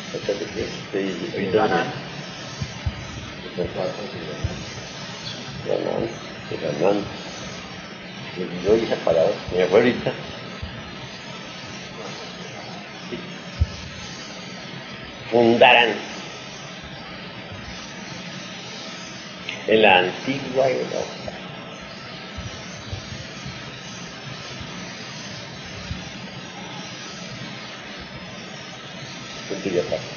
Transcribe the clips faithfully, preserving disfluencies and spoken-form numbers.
Fíjate que estoy Sí, ahorita ganan. ganando, estoy ganando. Me olvidó esa palabra, mi abuelita. Fundaran en la antigua Europa. Punto y aparte.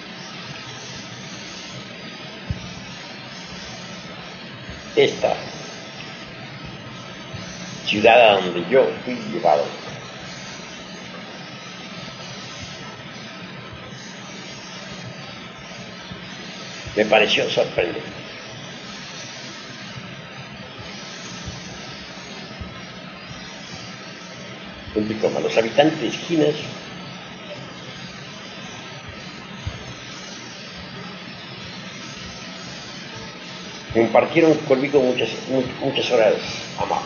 Esta ciudad a donde yo fui llevado me pareció sorprendente. Punto y coma. Los habitantes de esquinas compartieron conmigo muchas, muchas horas amables.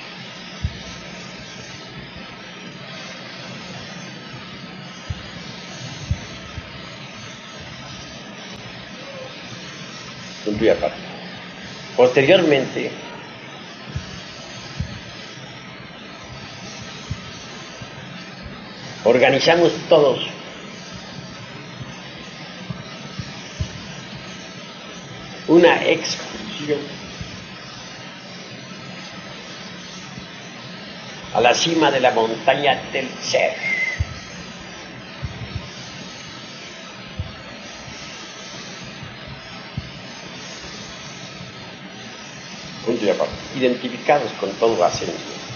Punto y aparte. Posteriormente, organizamos todos una excursión a la cima de la montaña del Cer. Punto y aparte. Identificados con todo ascenso.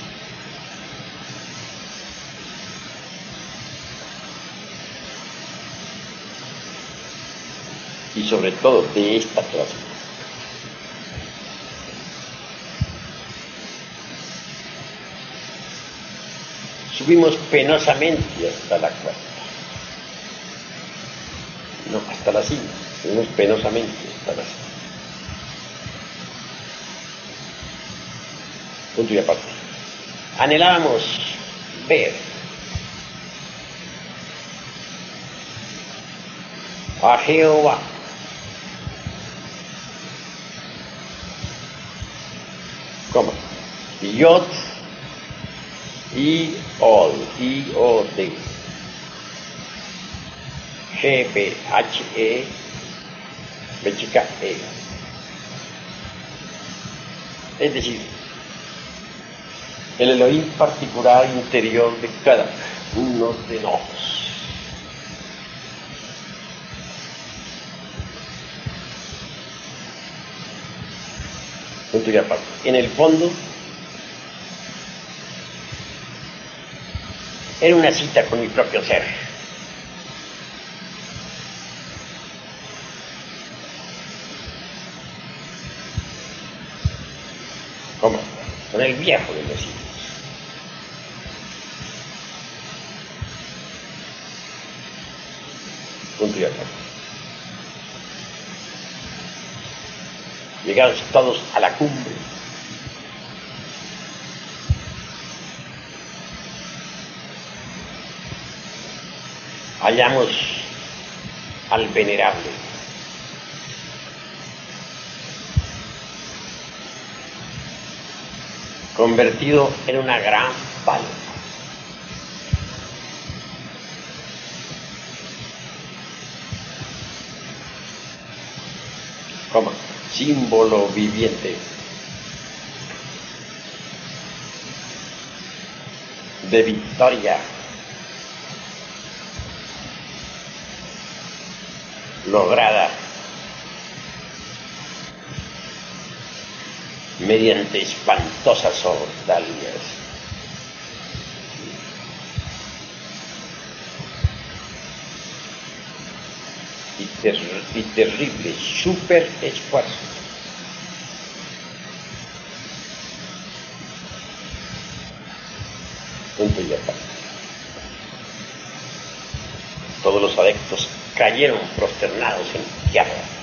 Y sobre todo de esta clase. Subimos penosamente hasta la cuarta. No, hasta la cima. Subimos penosamente hasta la cima. Punto y aparte. Anhelábamos ver a Jehová. ¿Cómo? Yod y Ol, I O D, G B H E, B chica E. Es decir, el Elohim particular interior de cada uno de nosotros. Punto y aparte. En el fondo, era una cita con mi propio ser. ¿Cómo? Con el viejo de los siglos. Punto y aparte. Llegaron todos a la cumbre. Hallamos al venerable. Convertido en una gran palma. ¿Cómo? Símbolo viviente de victoria lograda mediante espantosas ordalias. Y, ter y terrible super esfuerzo. Punto y aparte. Todos los adeptos cayeron prosternados en tierra.